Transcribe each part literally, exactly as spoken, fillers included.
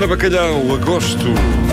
bacalhau, agosto.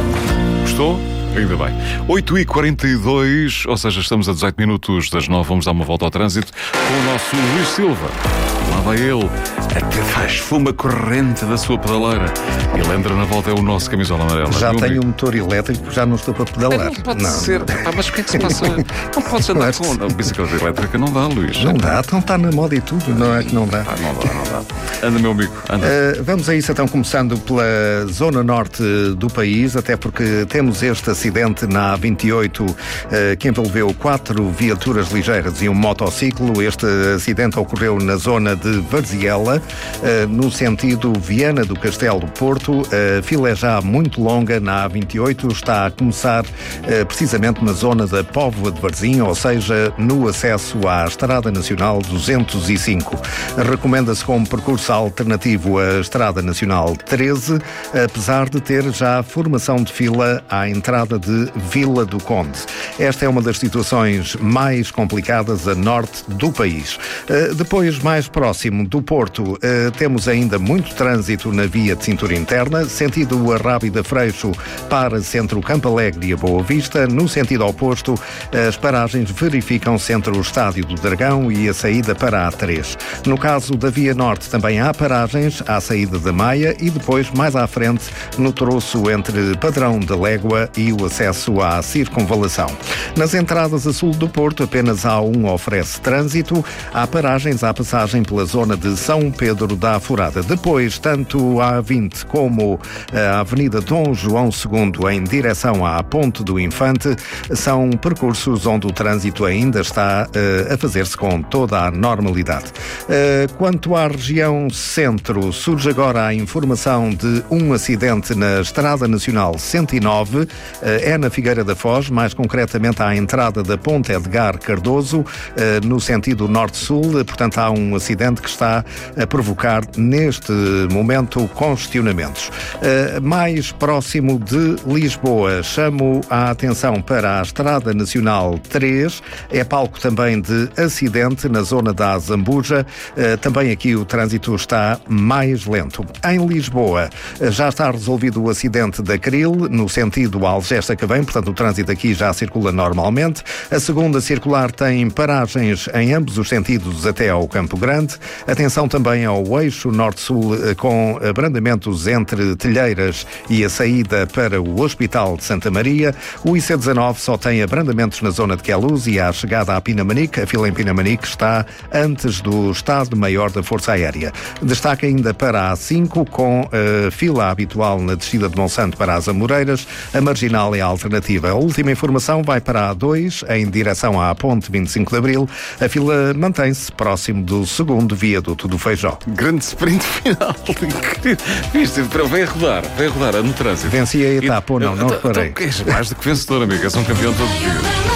Gostou? Ainda bem. oito e quarenta e dois, ou seja, estamos a dezoito minutos das nove. Vamos dar uma volta ao trânsito com o nosso Luís Silva. Lá vai ele, até faz fuma corrente da sua pedaleira. Ele entra na volta, é o nosso camisola amarela. Já tenho um motor elétrico, já não estou para pedalar. Não pode não. ser. Pá, mas o que é que se passa? Não podes andar com a bicicleta elétrica, não dá, Luís. Não dá, então está na moda e tudo, não é que não dá. Ah, não dá, não dá. Anda, meu amigo, anda. Uh, vamos a isso então, começando pela zona norte do país, até porque temos este acidente na A vinte e oito uh, que envolveu quatro viaturas ligeiras e um motociclo. Este acidente ocorreu na zona de Varziela, uh, no sentido Viana do Castelo-Porto. A fila é já muito longa na A vinte e oito, está a começar uh, precisamente na zona da Póvoa de Varzim, ou seja, no acesso à Estrada Nacional duzentos e cinco. Recomenda-se como percurso alternativo a Estrada Nacional treze, apesar de ter já formação de fila à entrada de Vila do Conde. Esta é uma das situações mais complicadas a norte do país. Uh, depois, mais próximo do Porto, uh, temos ainda muito trânsito na via de cintura interna, sentido Arrábida Freixo para Centro Campo Alegre e a Boa Vista. No sentido oposto, as paragens verificam-se entre o Estádio do Dragão e a saída para a A três. No caso da via norte, também há paragens à saída da Maia e depois, mais à frente, no troço entre Padrão da Légua e o acesso à circunvalação. Nas entradas a sul do Porto, apenas há um oferece trânsito. Há paragens à passagem pela zona de São Pedro da Aforada. Depois, tanto a A vinte como a Avenida Dom João segundo em direção à Ponte do Infante são percursos onde o trânsito ainda está uh, a fazer-se com toda a normalidade. Uh, quanto à região centro, surge agora a informação de um acidente na Estrada Nacional cento e nove, uh, é na Figueira da Foz, mais concretamente à entrada da Ponte Edgar Cardoso, uh, no sentido norte-sul. Portanto, há um acidente que está a provocar neste momento congestionamentos. Uh, mais próximo de Lisboa, chamo a atenção para a Estrada Nacional três, é palco também de acidente na zona da Zambuja. Uh, também aqui o trânsito está mais lento. Em Lisboa, uh, já está resolvido o acidente da Cril, no sentido Algesta-Cavém, portanto o trânsito aqui já circula normalmente. A segunda circular tem paragens em ambos os sentidos até ao Campo Grande. Atenção também ao eixo norte-sul, uh, com abrandamentos entre Telheiras e a saída para o Hospital de Santa Maria. O I C dezanove só tem abrandamentos na zona de Queluz e à chegada à Pinamanique. A fila em Pinamanique está antes do Estado-Maior da Força Aérea. Destaca ainda para a A cinco, com a fila habitual na descida de Monsanto para as Amoreiras. A marginal é a alternativa. A última informação vai para a A dois, em direção à Ponte vinte e cinco de Abril. A fila mantém-se próximo do segundo viaduto do Feijó. Grande sprint final. Incrível. Viste, vem a rodar, vem a rodar no trânsito. Venci a etapa ou não? Não reparei. Então, és mais do que vencedor, amigo. És um campeão todos os dias.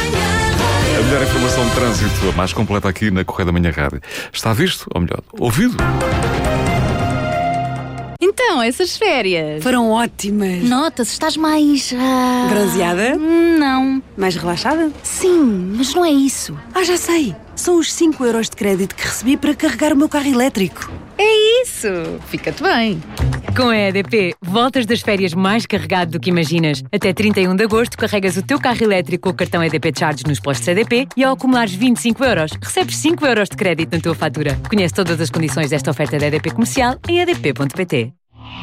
A melhor informação de trânsito, a mais completa aqui na Correio da Manhã Rádio. Está visto? Ou melhor, ouvido? Então, essas férias foram ótimas. Nota-se, estás mais... Uh... Bronzeada? Não. Mais relaxada? Sim, mas não é isso. Ah, já sei. São os cinco euros de crédito que recebi para carregar o meu carro elétrico. É isso. Fica-te bem. Com a E D P, voltas das férias mais carregado do que imaginas. Até trinta e um de agosto, carregas o teu carro elétrico com o cartão E D P Charge nos postos E D P e ao acumulares vinte e cinco euros, recebes cinco euros de crédito na tua fatura. Conhece todas as condições desta oferta da E D P Comercial em e d p ponto p t.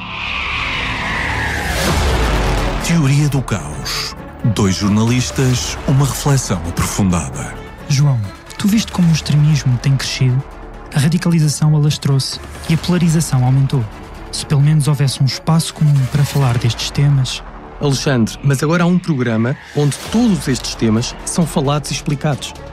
Teoria do caos. Dois jornalistas, uma reflexão aprofundada. João, tu viste como o extremismo tem crescido? A radicalização alastrou-se e a polarização aumentou. Se pelo menos houvesse um espaço comum para falar destes temas... Alexandre, mas agora há um programa onde todos estes temas são falados e explicados.